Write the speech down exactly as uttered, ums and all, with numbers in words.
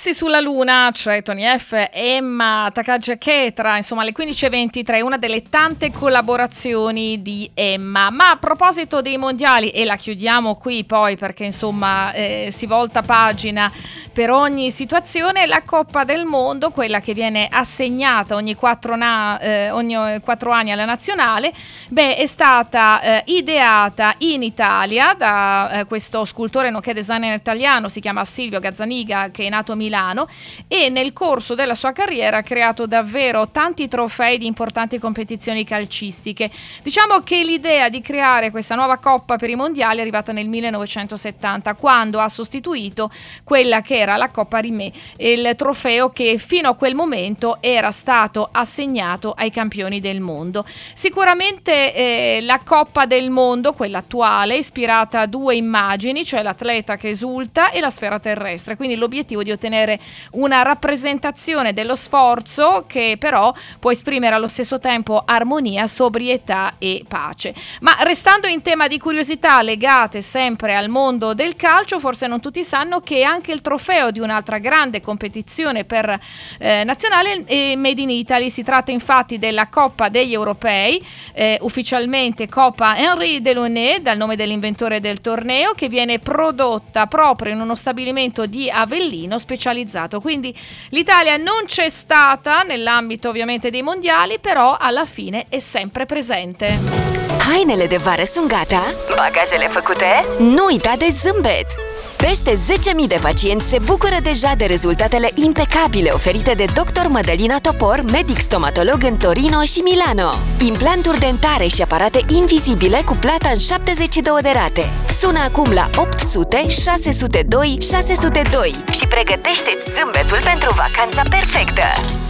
Rossi sulla Luna, cioè Tony F, Emma, Takagi Ketra, insomma alle quindici e ventitré, una delle tante collaborazioni di Emma. Ma a proposito dei mondiali, e la chiudiamo qui poi perché insomma eh, si volta pagina per ogni situazione, la Coppa del Mondo, quella che viene assegnata ogni quattro, na- eh, ogni quattro anni alla nazionale, beh, è stata eh, ideata in Italia da eh, questo scultore nonché designer italiano, si chiama Silvio Gazzaniga, che è nato a Milano, e nel corso della sua carriera ha creato davvero tanti trofei di importanti competizioni calcistiche. Diciamo che l'idea di creare questa nuova Coppa per i mondiali è arrivata nel millenovecentosettanta, quando ha sostituito quella che era la Coppa Rimé, il trofeo che fino a quel momento era stato assegnato ai campioni del mondo. Sicuramente eh, la Coppa del Mondo, quella attuale, ispirata a due immagini, cioè l'atleta che esulta e la sfera terrestre, quindi l'obiettivo di ottenere una rappresentazione dello sforzo che però può esprimere allo stesso tempo armonia, sobrietà e pace. Ma restando in tema di curiosità legate sempre al mondo del calcio, forse non tutti sanno che anche il trofeo di un'altra grande competizione per eh, nazionale è Made in Italy. Si tratta infatti della Coppa degli Europei, eh, ufficialmente Coppa Henri Delaunay, dal nome dell'inventore del torneo, che viene prodotta proprio in uno stabilimento di Avellino specializzato. Quindi l'Italia non c'è stata nell'ambito ovviamente dei mondiali, però alla fine è sempre presente. Hainele de vară sunt gata? Bagajele făcute? Nu uita de zâmbet! Peste zece mii de pacienți se bucură deja de rezultatele impecabile oferite de doctor Mădălina Topor, medic stomatolog în Torino și Milano. Implanturi dentare și aparate invizibile cu plata în șaptezeci și două de rate. Sună acum la opt sute șase zero doi șase zero doi și pregătește-ți zâmbetul pentru vacanța perfectă!